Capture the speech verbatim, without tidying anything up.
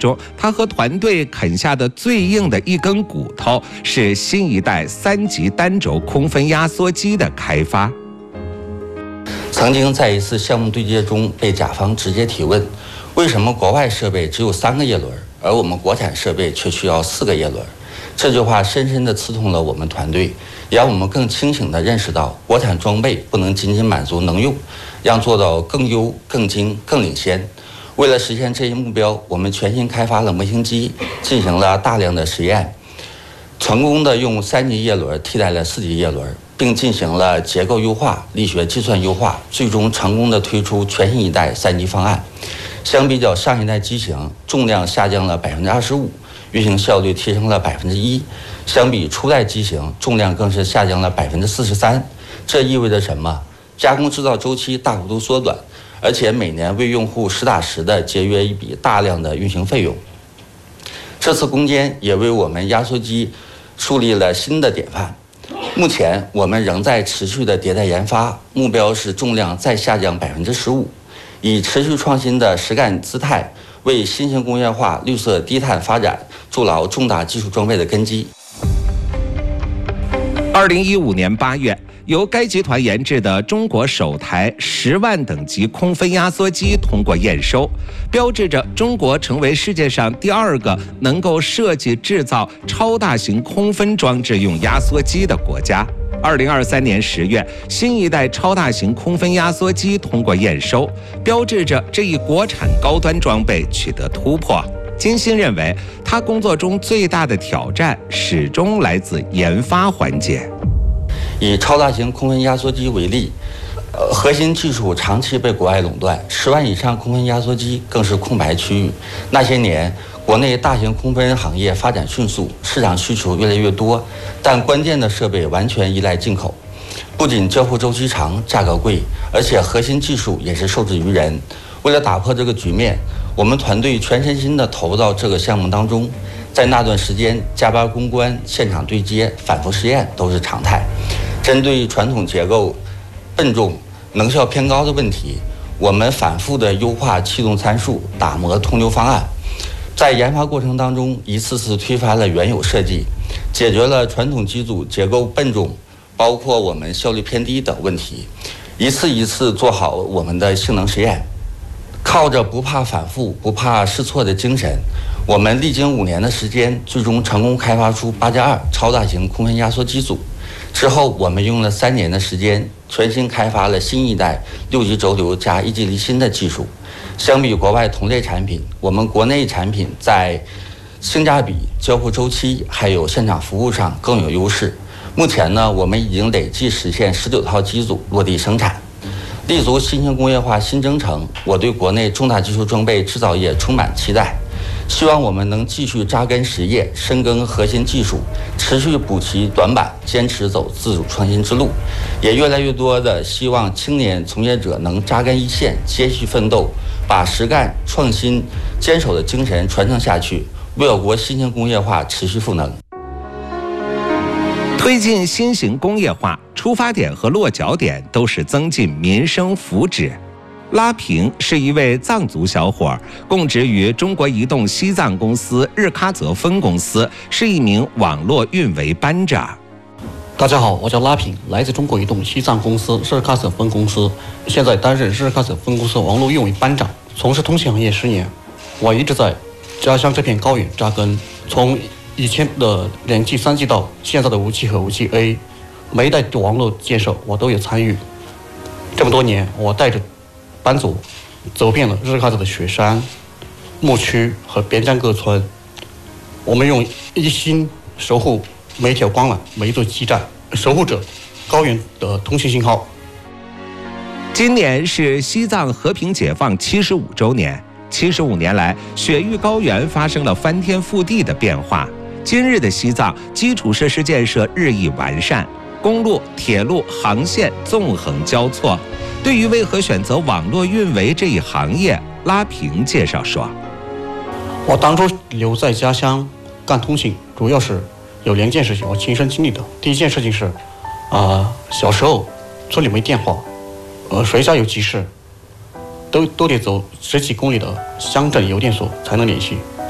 中，他和团队啃下的最硬的一根骨头是新一代三级单轴空分压缩机的开发。 曾经在一次项目对接中被甲方直接提问，为什么国外设备只有三个叶轮，而我们国产设备却需要四个叶轮？这句话深深地刺痛了我们团队，也让我们更清醒地认识到，国产装备不能仅仅满足能用，要做到更优、更精、更领先。为了实现这一目标，我们全新开发了模型机，进行了大量的实验，成功地用三级叶轮替代了四级叶轮，并进行了结构优化、力学计算优化，最终成功地推出全新一代三级方案。相比较上一代机型，重量下降了百分之二十五，运行效率提升了百分之一。相比初代机型，重量更是下降了百分之四十三。这意味着什么？加工制造周期大幅度缩短，而且每年为用户实打实的节约一笔大量的运行费用。这次攻坚也为我们压缩机树立了新的典范。目前我们仍在持续的迭代研发，目标是重量再下降百分之十五。以持续创新的实干姿态，为新型工业化、绿色低碳发展筑牢重大技术装备的根基。 二零一五年八月，由该集团研制的中国首台十万等级空分压缩机通过验收，标志着中国成为世界上第二个能够设计制造超大型空分装置用压缩机的国家。二零二三年十月，新一代超大型空分压缩机通过验收，标志着这一国产高端装备取得突破。金鑫认为，他工作中最大的挑战始终来自研发环节。 以超大型空分压缩机为例，呃，核心技术长期被国外垄断，十万以上空分压缩机更是空白区域。那些年，国内大型空分行业发展迅速，市场需求越来越多，但关键的设备完全依赖进口，不仅交付周期长、价格贵，而且核心技术也是受制于人。为了打破这个局面，我们团队全身心地投入到这个项目当中。在那段时间，加班攻关、现场对接、反复实验都是常态。针对传统结构笨重、能效偏高的问题，我们反复地优化气动参数，打磨通流方案。在研发过程当中，一次次推翻了原有设计，解决了传统机组结构笨重，包括我们效率偏低等问题，一次一次做好我们的性能实验。靠着不怕反复、不怕试错的精神，我们历经五年的时间，最终成功开发出八加二超大型空分压缩机组。之后，我们用了三年的时间，全新开发了新一代六级轴流加一级离心的技术。相比国外同类产品，我们国内产品在性价比、交付周期还有现场服务上更有优势。目前呢，我们已经累计实现十九套机组落地生产。立足新型工业化新征程，我对国内重大技术装备制造业充满期待，希望我们能继续扎根实业，深耕核心技术，持续补齐短板，坚持走自主创新之路。也越来越多的希望青年从业者能扎根一线，接续奋斗，把实干创新坚守的精神传承下去，为我国新型工业化持续赋能。 推进新型工业化，出发点和落脚点都是增进民生福祉。拉平是一位藏族小伙，供职于中国移动西藏公司日喀则分公司，是一名网络运维班长。 大家好，我叫拉平，来自中国移动西藏公司日喀则分公司，现在担任日喀则分公司网络运维班长，从事通信行业十年。我一直在家乡这片高原扎根，从以前的两 G、三 G 到现在的五 G 和五 G A， 每一代的网络建设我都有参与。这么多年，我带着班组走遍了日喀则的雪山、牧区和边疆各村，我们用一心守护每一条光缆、每一座基站，守护着高原的通信信号。 今年是西藏和平解放七十五周年，七十五年来，雪域高原发生了翻天覆地的变化。今日的西藏，基础设施建设日益完善，公路、铁路航线纵横交错。对于为何选择网络运维这一行业，拉平介绍说：“ 我当初留在家乡干通信，主要是有两件事情我亲身经历的。第一件事情是，啊、呃，小时候村里没电话，呃，谁家有急事，都都得走十几公里的乡镇邮电所才能联系。